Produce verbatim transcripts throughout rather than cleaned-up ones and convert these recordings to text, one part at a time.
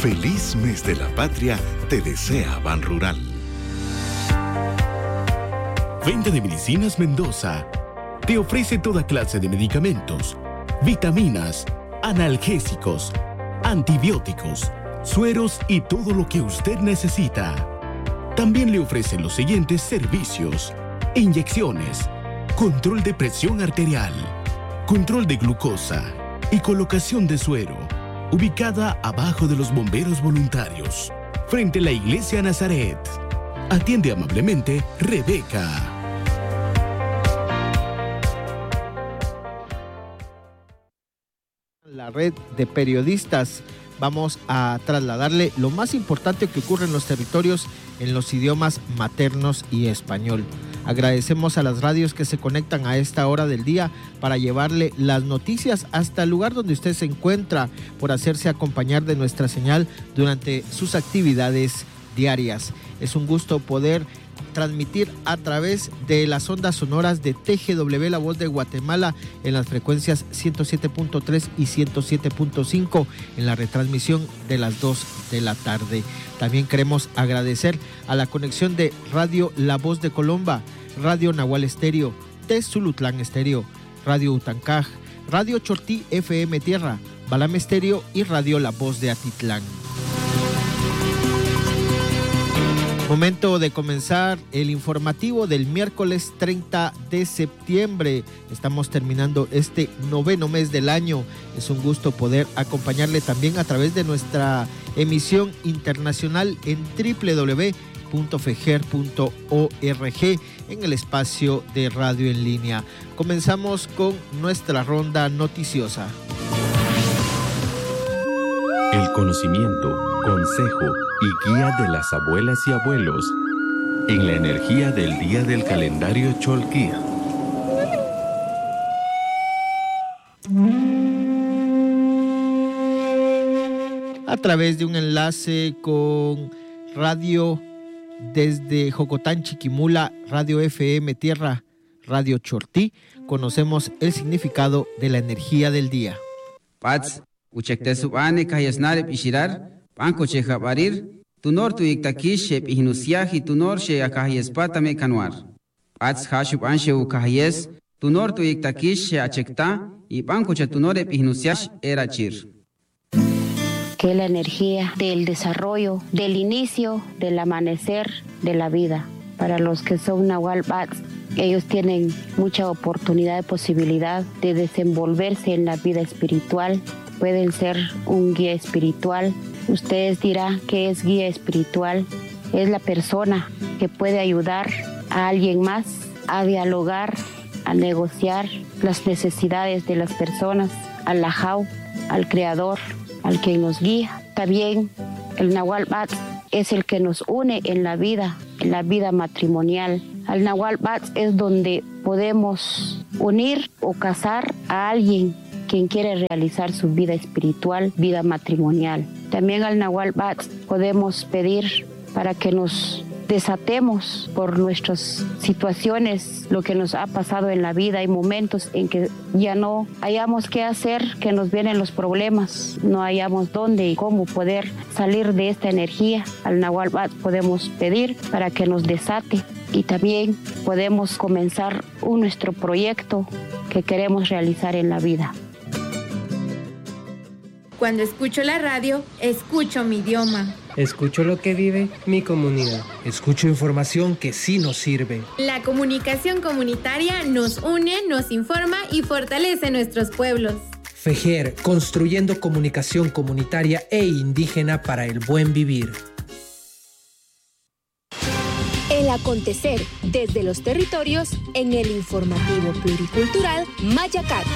Feliz mes de la patria te desea Ban Rural. Venta de Medicinas Mendoza te ofrece toda clase de medicamentos, vitaminas, analgésicos, antibióticos, sueros y todo lo que usted necesita. También le ofrecen los siguientes servicios: inyecciones, control de presión arterial, control de glucosa y colocación de suero, ubicada abajo de los bomberos voluntarios, frente a la Iglesia Nazaret. Atiende amablemente Rebeca. La red de periodistas, vamos a trasladarle lo más importante que ocurre en los territorios en los idiomas maternos y español. Agradecemos a las radios que se conectan a esta hora del día para llevarle las noticias hasta el lugar donde usted se encuentra, por hacerse acompañar de nuestra señal durante sus actividades diarias. Es un gusto poder transmitir a través de las ondas sonoras de T G W La Voz de Guatemala en las frecuencias ciento siete punto tres y ciento siete punto cinco en la retransmisión de las dos de la tarde. También queremos agradecer a la conexión de Radio La Voz de Colomba, Radio Nahual Estéreo, Tezulutlán Estéreo, Radio Utancaj, Radio Chortí F M Tierra, Balam Estéreo y Radio La Voz de Atitlán. Momento de comenzar el informativo del miércoles treinta de septiembre. Estamos terminando este noveno mes del año. Es un gusto poder acompañarle también a través de nuestra emisión internacional en doble u doble u doble u punto fejer punto org en el espacio de radio en línea. Comenzamos con nuestra ronda noticiosa. El conocimiento, consejo y guía de las abuelas y abuelos en la energía del día del calendario Cholquí. A través de un enlace con Radio desde Jocotán, Chiquimula, Radio F M Tierra, Radio Chortí, conocemos el significado de la energía del día. Pats, uchekte subane kahiyasnare pishirar, panko cheja barir, tunor tu iktakish shep ihnusiahi tunor she akahiyespata me kanwar. Pats hashub anshe u kahiyes, tunor tu iktakish she achekta, y panko che tunore ihnusiash era chir. Que es la energía del desarrollo, del inicio, del amanecer de la vida. Para los que son Nahual Bats, ellos tienen mucha oportunidad de posibilidad de desenvolverse en la vida espiritual. Pueden ser un guía espiritual. Ustedes dirán que es guía espiritual. Es la persona que puede ayudar a alguien más a dialogar, a negociar las necesidades de las personas, al Lajau, al Creador, al que nos guía. También el Nahual Bats es el que nos une en la vida, en la vida matrimonial. Al Nahual Bats es donde podemos unir o casar a alguien quien quiere realizar su vida espiritual, vida matrimonial. También al Nahual Bats podemos pedir para que nos desatemos por nuestras situaciones, lo que nos ha pasado en la vida. Hay momentos en que ya no hayamos qué hacer, que nos vienen los problemas, no hayamos dónde y cómo poder salir de esta energía. Al Nahual Bats podemos pedir para que nos desate y también podemos comenzar un nuestro proyecto que queremos realizar en la vida. Cuando escucho la radio, escucho mi idioma. Escucho lo que vive mi comunidad. Escucho información que sí nos sirve. La comunicación comunitaria nos une, nos informa y fortalece nuestros pueblos. FEJER, construyendo comunicación comunitaria e indígena para el buen vivir. El acontecer desde los territorios en el informativo pluricultural Mayacat.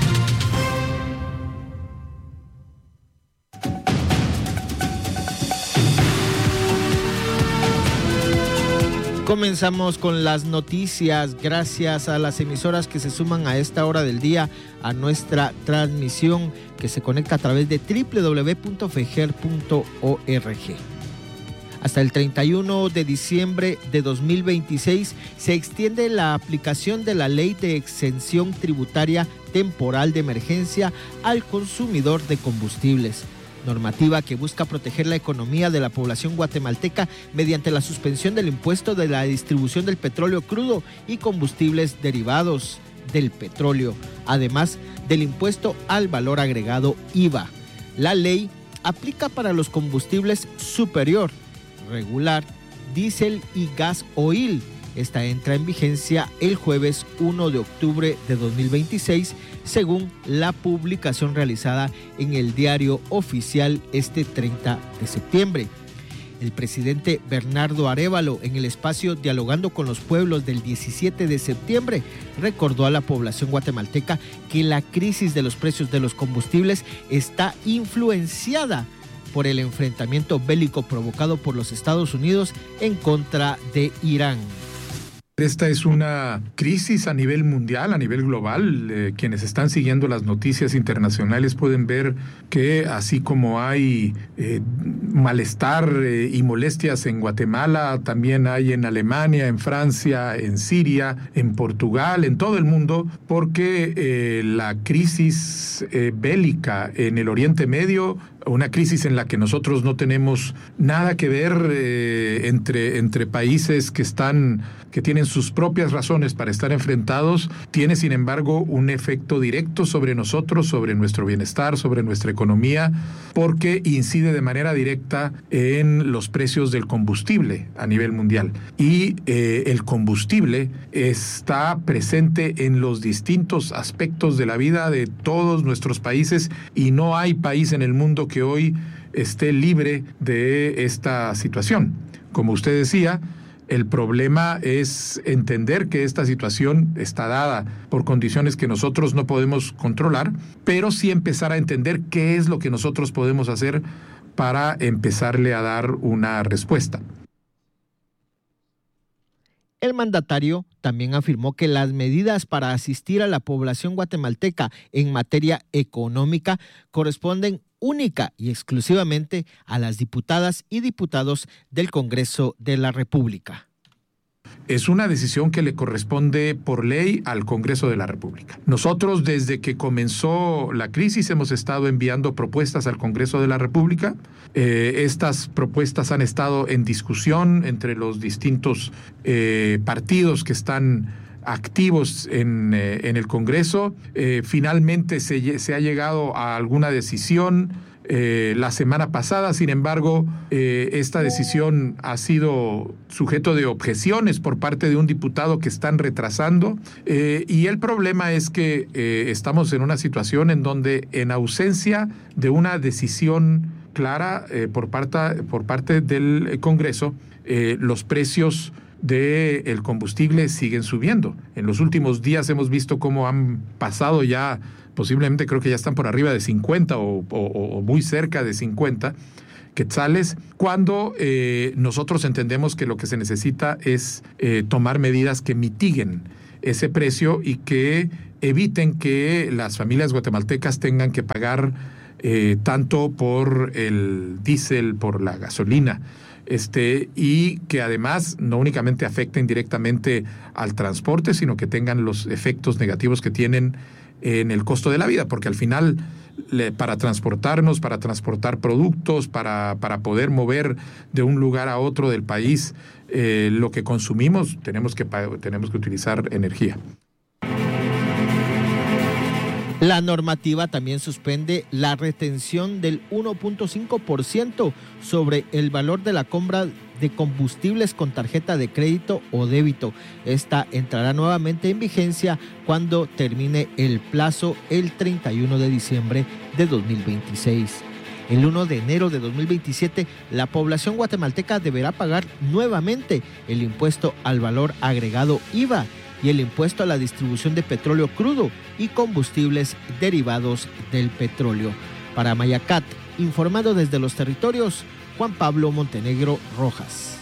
Comenzamos con las noticias gracias a las emisoras que se suman a esta hora del día a nuestra transmisión que se conecta a través de doble u doble u doble u punto fejer punto org. Hasta el treinta y uno de diciembre de dos mil veintiséis se extiende la aplicación de la Ley de Exención Tributaria Temporal de Emergencia al consumidor de combustibles. normativa que busca proteger la economía de la población guatemalteca mediante la suspensión del impuesto de la distribución del petróleo crudo y combustibles derivados del petróleo, además del impuesto al valor agregado I V A. La ley aplica para los combustibles superior, regular, diésel y gas oil. Esta entra en vigencia el jueves primero de octubre de dos mil veintiséis, según la publicación realizada en el Diario Oficial este treinta de septiembre. El presidente Bernardo Arévalo, en el espacio Dialogando con los Pueblos del diecisiete de septiembre, recordó a la población guatemalteca que la crisis de los precios de los combustibles está influenciada por el enfrentamiento bélico provocado por los Estados Unidos en contra de Irán. Esta es una crisis a nivel mundial, a nivel global. Eh, quienes están siguiendo las noticias internacionales pueden ver que así como hay eh, malestar eh, y molestias en Guatemala, también hay en Alemania, en Francia, en Siria, en Portugal, en todo el mundo, porque eh, la crisis eh, bélica en el Oriente Medio, una crisis en la que nosotros no tenemos nada que ver eh, entre, entre países que están, que tienen sus propias razones para estar enfrentados, tiene sin embargo un efecto directo sobre nosotros, sobre nuestro bienestar, sobre nuestra economía, porque incide de manera directa en los precios del combustible a nivel mundial. Y eh, el combustible está presente en los distintos aspectos de la vida de todos nuestros países y no hay país en el mundo que hoy esté libre de esta situación. Como usted decía, el problema es entender que esta situación está dada por condiciones que nosotros no podemos controlar, pero sí empezar a entender qué es lo que nosotros podemos hacer para empezarle a dar una respuesta. El mandatario también afirmó que las medidas para asistir a la población guatemalteca en materia económica corresponden única y exclusivamente a las diputadas y diputados del Congreso de la República. Es una decisión que le corresponde por ley al Congreso de la República. Nosotros, desde que comenzó la crisis, hemos estado enviando propuestas al Congreso de la República. Eh, estas propuestas han estado en discusión entre los distintos eh, partidos que están activos en, eh, en el Congreso. Eh, finalmente se, se ha llegado a alguna decisión eh, la semana pasada. Sin embargo, eh, esta decisión ha sido sujeto de objeciones por parte de un diputado que están retrasando. Eh, y el problema es que eh, estamos en una situación en donde, en ausencia de una decisión clara eh, por, parte, por parte del Congreso, eh, los precios del combustible siguen subiendo. En los últimos días hemos visto cómo han pasado ya, posiblemente creo que ya están por arriba de cincuenta o, o, o muy cerca de cincuenta quetzales, cuando eh, nosotros entendemos que lo que se necesita es eh, tomar medidas que mitiguen ese precio y que eviten que las familias guatemaltecas tengan que pagar eh, tanto por el diésel, por la gasolina, Este, y que además no únicamente afecten directamente al transporte, sino que tengan los efectos negativos que tienen en el costo de la vida, porque al final le, para transportarnos, para transportar productos, para, para poder mover de un lugar a otro del país eh, lo que consumimos, tenemos que, tenemos que utilizar energía. La normativa también suspende la retención del uno punto cinco por ciento sobre el valor de la compra de combustibles con tarjeta de crédito o débito. Esta entrará nuevamente en vigencia cuando termine el plazo el treinta y uno de diciembre de dos mil veintiséis. El primero de enero de dos mil veintisiete, la población guatemalteca deberá pagar nuevamente el impuesto al valor agregado I V A y el impuesto a la distribución de petróleo crudo y combustibles derivados del petróleo. Para Mayacat, informado desde los territorios, Juan Pablo Montenegro Rojas.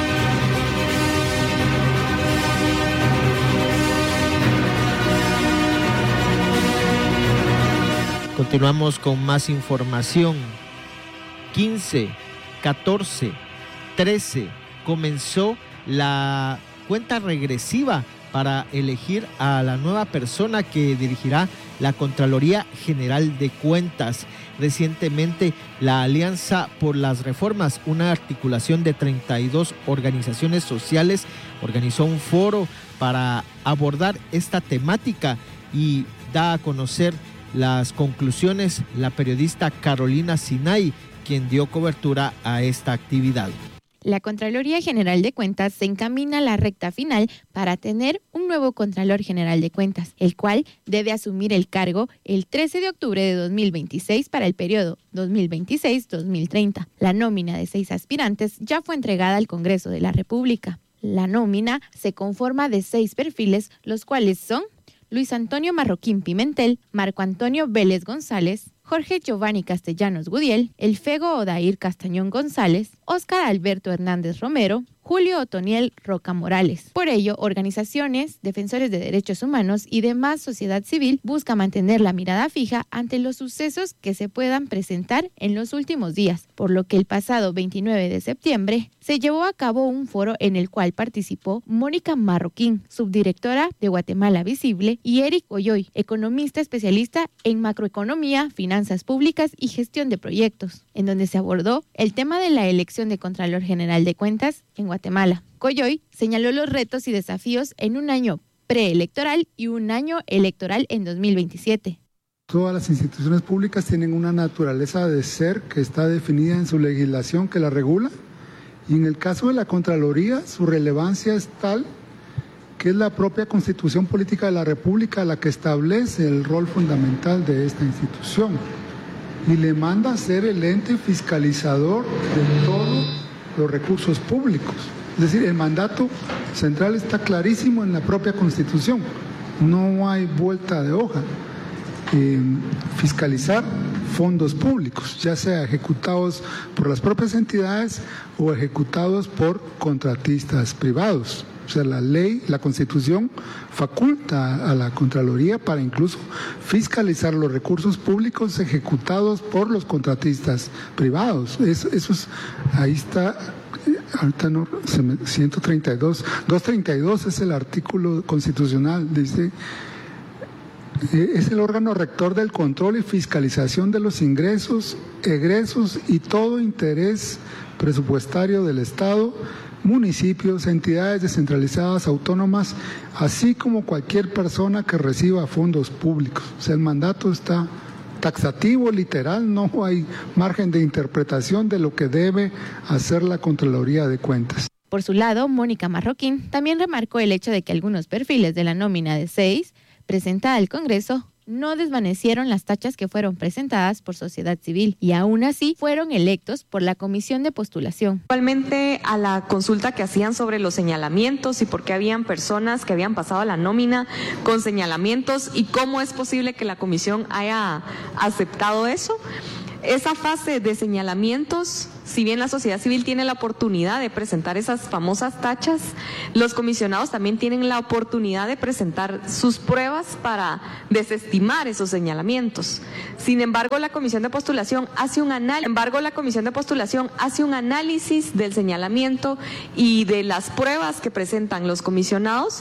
Continuamos con más información. quince, catorce, trece comenzó la cuenta regresiva para elegir a la nueva persona que dirigirá la Contraloría General de Cuentas. Recientemente, la Alianza por las Reformas, una articulación de treinta y dos organizaciones sociales, organizó un foro para abordar esta temática y da a conocer las conclusiones la periodista Carolina Sinay, quien dio cobertura a esta actividad. La Contraloría General de Cuentas se encamina a la recta final para tener un nuevo Contralor General de Cuentas, el cual debe asumir el cargo el trece de octubre de dos mil veintiséis para el periodo dos mil veintiséis a dos mil treinta. La nómina de seis aspirantes ya fue entregada al Congreso de la República. La nómina se conforma de seis perfiles, los cuales son Luis Antonio Marroquín Pimentel, Marco Antonio Vélez González, Jorge Giovanni Castellanos Gudiel, Elfego Odair Castañón González, Óscar Alberto Hernández Romero, Julio Otoniel Roca Morales. Por ello, organizaciones, defensores de derechos humanos y demás sociedad civil buscan mantener la mirada fija ante los sucesos que se puedan presentar en los últimos días, por lo que el pasado veintinueve de septiembre se llevó a cabo un foro en el cual participó Mónica Marroquín, subdirectora de Guatemala Visible, y Eric Oyoy, economista especialista en macroeconomía, finanzas públicas y gestión de proyectos, en donde se abordó el tema de la elección de Contralor General de Cuentas en Guatemala. Coyoy señaló los retos y desafíos en un año preelectoral y un año electoral en dos mil veintisiete. Todas las instituciones públicas tienen una naturaleza de ser que está definida en su legislación que la regula, y en el caso de la Contraloría su relevancia es tal que es la propia Constitución Política de la República la que establece el rol fundamental de esta institución y le manda a ser el ente fiscalizador de todos los recursos públicos. Es decir, el mandato central está clarísimo en la propia Constitución, no hay vuelta de hoja. Eh, fiscalizar fondos públicos, ya sea ejecutados por las propias entidades o ejecutados por contratistas privados. O sea, la ley, la Constitución faculta a la Contraloría para incluso fiscalizar los recursos públicos ejecutados por los contratistas privados. Eso, eso es, ahí está, ahorita no, ciento treinta y dos, doscientos treinta y dos es el artículo constitucional, dice, es el órgano rector del control y fiscalización de los ingresos, egresos y todo interés presupuestario del Estado, municipios, entidades descentralizadas autónomas, así como cualquier persona que reciba fondos públicos. O sea, el mandato está taxativo, literal, no hay margen de interpretación de lo que debe hacer la Contraloría de Cuentas. Por su lado, Mónica Marroquín también remarcó el hecho de que algunos perfiles de la nómina de seis presentada al Congreso no desvanecieron las tachas que fueron presentadas por sociedad civil y aún así fueron electos por la Comisión de Postulación. Igualmente a la consulta que hacían sobre los señalamientos y por qué habían personas que habían pasado a la nómina con señalamientos y cómo es posible que la comisión haya aceptado eso. Esa fase de señalamientos, si bien la sociedad civil tiene la oportunidad de presentar esas famosas tachas, los comisionados también tienen la oportunidad de presentar sus pruebas para desestimar esos señalamientos. Sin embargo, la Comisión de Postulación hace un análisis, embargo, la Comisión de Postulación hace un análisis del señalamiento y de las pruebas que presentan los comisionados